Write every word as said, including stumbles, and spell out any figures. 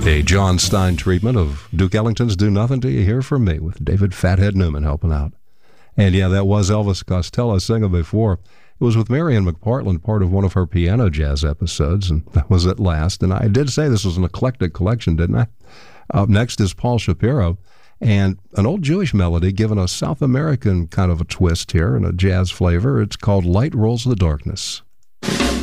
A John Stein treatment of Duke Ellington's Do Nothing to You Hear From Me with David Fathead Newman helping out. And yeah, that was Elvis Costello singing before. It was with Marian McPartland, part of one of her piano jazz episodes, and that was At Last. And I did say this was an eclectic collection, didn't I? Up next is Paul Shapiro, and an old Jewish melody given a South American kind of a twist here and a jazz flavor. It's called Light Rolls the Darkness.